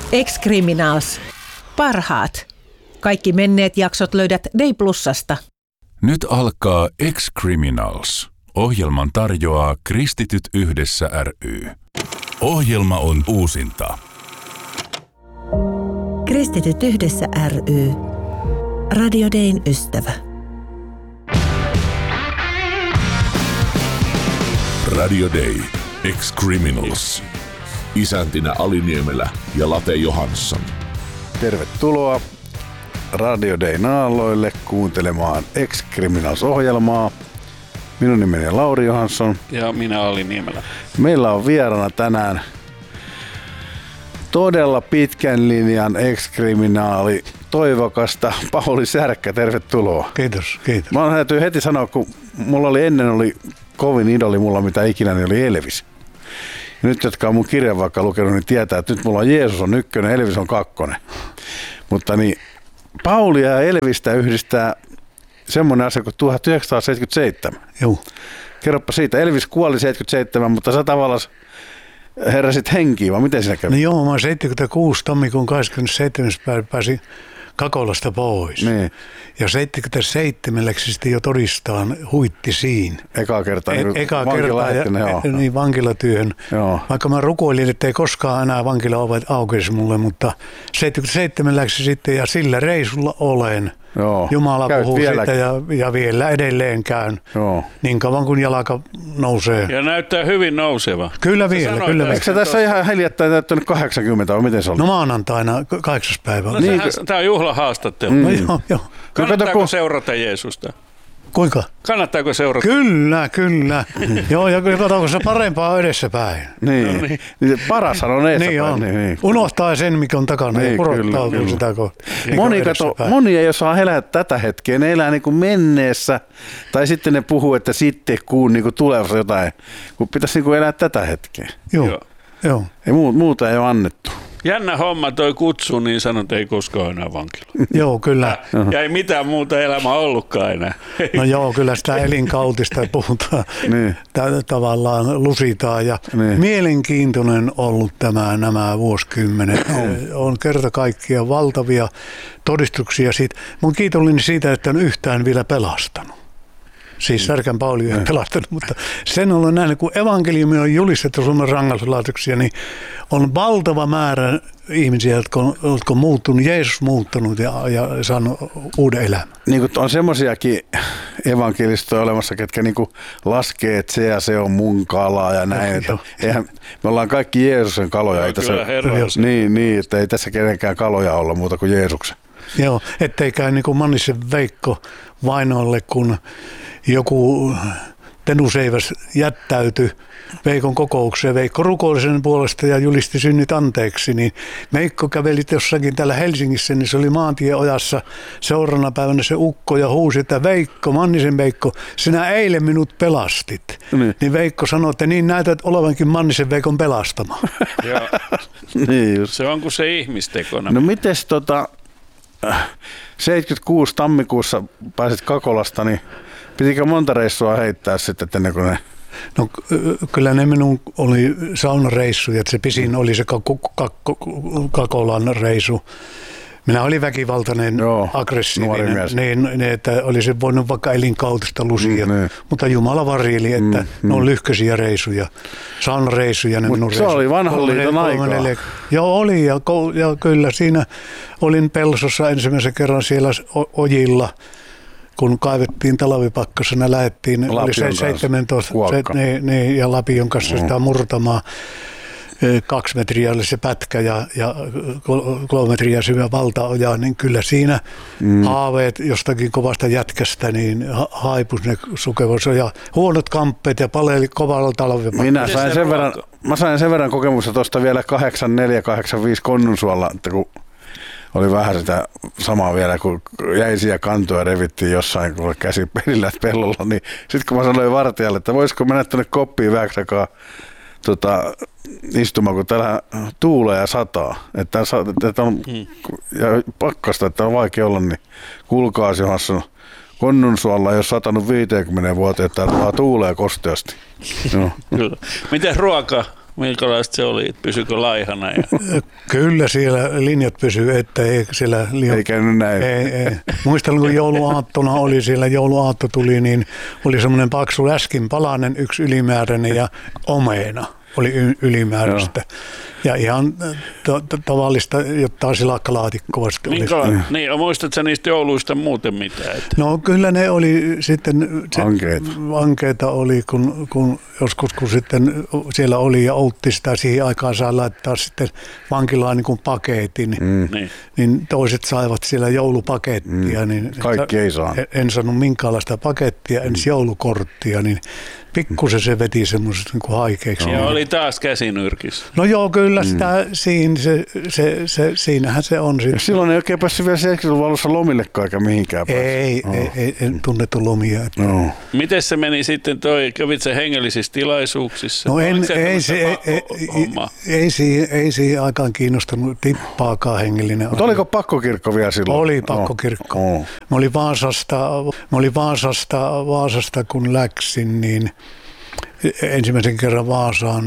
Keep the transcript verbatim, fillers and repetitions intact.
Ex-Criminals. Parhaat. Kaikki menneet jaksot löydät Day Plusasta. Nyt alkaa Ex-Criminals. Ohjelman tarjoaa Kristityt yhdessä ry. Ohjelma on uusinta. Kristityt yhdessä ry. Radio Dayn ystävä. Radio Day. Ex-Criminals. Isäntinä Ali Niemelä ja Late Johansson. Tervetuloa Radio Dayn aalloille kuuntelemaan Ex-Criminals-ohjelmaa. Minun nimeni on Lauri Johansson. Ja minä Ali Niemelä. Meillä on vieraana tänään todella pitkän linjan ex-kriminaali toivokasta Pauli Särkkä. Tervetuloa. Kiitos, kiitos. Mä täytyy heti sanoa, kun mulla oli ennen oli kovin idoli mulla mitä ikinä, niin oli Elvis. Ja nyt jotka on mun kirjan vaikka lukenut, niin tietää, että nyt mulla on Jeesus on ykkönen, Elvis on kakkonen. Mutta niin Paulia ja Elvistä yhdistää semmoinen asia kuin tuhatyhdeksänsataaseitsemänkymmentäseitsemän. Joo. Kerropa siitä. Elvis kuoli seitsemänkymmentäseitsemän, mutta sä tavallaan heräsit henkiin, vai miten sinä kävi? No joo, mä seitsemänkymmentäkuusi tammikuun kahdeskymmenesseitsemäs päivä pääsin Kakolasta pois. Niin. Ja seitsemänkymmentäseitsemän läksi sitten jo todistaan huitti siinä. Eka kertaa. E- eka kertaa ja, niin vankilatyöhön. Joo. Vaikka mä rukoilin, että ei koskaan enää vankilaovet aukesi mulle, mutta seitsemänkymmentäseitsemän läksi sitten ja sillä reisulla olen. Joo. Jumala Käyt puhuu vieläkin. sitä ja, ja vielä edelleen käyn. Joo. Niin kauan kun jalka nousee. Ja näyttää hyvin nouseva. Kyllä vielä, sanoit kyllä äsken. vielä. Eikö sä tässä ihan hiljattain täyttänyt kahdeksankymmentä, vai miten se oli? No maanantaina kahdeksas päivä. No, Niin, sehän, tää on juhlahaastattelu. No joo, joo. Kannattaako kun- seurata Jeesusta? Kuinka? Kannattaako seurata? Kyllä, kyllä. Joo, ja katsotaan, se parempaa edessäpäin. Niin. No niin. niin. Parashan on eessäpäin. Niin on. Niin, niin. Unohtaa sen, mikä on takana Niin, ja purottautuu kyllä, sitä kohtaa. Moni, kato, moni ei osaa elää tätä hetkeä, ne elää niin kuin menneessä, tai sitten ne puhuu, että sitten kuun niin kuin tulevassa jotain, kun pitäisi niin kuin elää tätä hetkeä. Joo, Joo. joo. Ei, muuta ei ole annettu. Jännä homma toi kutsu, niin sanot, ei koskaan enää vankila. Joo, kyllä. Ja ei mitään muuta elämää ollutkaan enää. No joo, kyllä sitä elinkautista puhutaan. Niin. Tää tavallaan lusitaan ja Niin. mielenkiintoinen ollut tämä nämä vuosikymmenet. On kerta kaikkiaan valtavia todistuksia siitä. Mä oon kiitollinen siitä, että on yhtään vielä pelastanut. Siis Särkän Pauli ei pelastanut, mutta sen olen nähnyt, kun evankeliumi on julistettu Suomen rangaistuslaitoksia, niin on valtava määrä ihmisiä, jotka on, jotka on muuttunut, Jeesus muuttunut ja, ja saanut uuden elämän. Niin kuin on semmoisiakin evankelistoja olemassa, ketkä niin kuin laskee, että se ja se on mun kala ja näin. Että eihän, me ollaan kaikki Jeesuksen kaloja. No, Ei tässä, kyllä, Herra on se. niin, niin, että ei tässä kenenkään kaloja olla muuta kuin Jeesuksen. Joo, ettei käy niin kuin Mannisen Veikko vainolle, kun joku Tenuseiväs jättäytyi Veikon kokoukseen. Veikko rukoili sen puolesta ja julisti synnit anteeksi, niin Veikko käveli jossakin täällä Helsingissä, niin se oli maantieojassa seuraavana päivänä se ukko ja huusi, että Veikko, Mannisen Veikko, sinä eilen minut pelastit. Niin. Niin Veikko sanoi, että niin näytät olevankin Mannisen Veikon pelastama. Joo. Niin just. Se on kuin se ihmistekona. No mites tota, seitsemänkymmentäkuusi tammikuussa pääsit Kakolasta, niin pitikö monta reissua heittää sitten ennen kuin ne? No kyllä ne minun oli saunareissuja, että se pisin oli se Kakolan reisu. Minä olin väkivaltainen, Joo, nuori aggressiivinen, mies. niin, niin että olisi voinut vaikka elinkautista lusia, Mm, niin. mutta Jumala varjeli, että Mm, ne on lyhkäisiä reisuja, saunareisuja. Ne Mut minun se reisut. oli vanhan Kolme, liiton kolme, aikaa. neljä- Joo oli ja, ko- ja kyllä siinä olin Pelsossa ensimmäisen kerran siellä o- ojilla. Kun kaivettiin talvipakkasena, lähdettiin, oli Lapion se kanssa, seitsemäntoista, kuokka. se, niin, niin, ja Lapion kanssa sitä murtamaa. Kaksi metriä oli se pätkä ja, ja kol- kolme metriä syvä valtaoja, niin kyllä siinä mm. haaveet jostakin kovasta jätkästä, niin ha- haipus ne sukevos ja huonot kamppeet ja paleli kovalla talvipakkasella. Minä Miten sain se sen ruoka? verran, mä sain sen verran kokemusta tuosta vielä kahdeksankymmentäneljä kahdeksankymmentäviisi Konnunsuolla, että kun oli vähän sitä samaa vielä, kun jäisiä kantoja revittiin jossain, kun oli käsi pelillä pellolla, niin sitten kun mä sanoin vartijalle, että voisiko mennä tuonne koppiin vähäksi aikaa tota, istumaan, kun täällä tuulee ja sataa, että, että on ja pakkasta, että on vaikea olla, niin kuulkaas Johansson, Konnunsuolla ei ole satanut viisikymmentä vuoteen, että täällä vaan tuulee kosteasti. Joo. Kyllä. Miten ruoka? Minkälaista se oli? Pysyykö laihana? Ja... Kyllä siellä linjat pysyy, että ei siellä liian... Ei käynyt näin. Ei, ei. Muistan, kun jouluaattona oli siellä, jouluaatto tuli, niin oli semmoinen paksu läskin palanen, yksi ylimääräinen ja omena oli y- ylimääräistä. Joo. Ja ihan to- to- tavallista jotain silakkalaatikkoa sitten Minkä, oli. niin, muistatko sä niistä jouluista muuten mitään? Että... No kyllä ne oli sitten... Se, Ankeita. Ankeita oli, kun, kun joskus kun sitten siellä oli ja outti sitä siihen aikaan saa laittaa sitten vankilaan niin kuin paketin, Mm. Niin. niin toiset saivat siellä joulupakettia. Mm. Niin Kaikki ei saa. En, en saanut minkäänlaista pakettia, ensin joulukorttia, niin pikkusen se veti semmoiset niin kuin haikeiksi. Ja oli taas käsinyrkissä. No joo, kyllä sitä, siinä, se, se, se, siinähän se on. Ja Sit. silloin ei oikein päässyt vielä seitsemänkymmentäluvun alussa lomillekaan eikä mihinkään päässyt. Ei, Oh. ei, ei, en tunnettu lomia. Että. No. Miten se meni sitten toi, kävit se hengellisissä tilaisuuksissa? No en, Oliko se ei, se, ei, ei, homma? ei, siihen, ei siihen aikaan kiinnostanut tippaakaan hengellinen. Mutta oliko pakkokirkko vielä silloin? Oli pakkokirkko. Oh. Mä olin Vaasasta, mä olin Vaasasta, Vaasasta kun läksin, niin ensimmäisen kerran Vaasaan